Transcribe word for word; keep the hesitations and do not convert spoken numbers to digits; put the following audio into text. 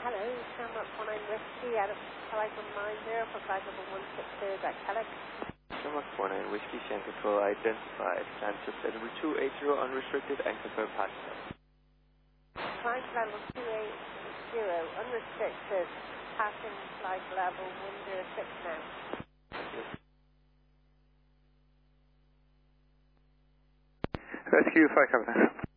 Hello, Shamrock one nine Whiskey out of flight one nine zero for flight number one six two, back Alex. Shamrock one nine Whiskey, Shan Control identified. Manchester number two eight zero, unrestricted and confirmed passenger. Flight level two eight zero, unrestricted, passing flight level one zero six now. Rescue five Captain.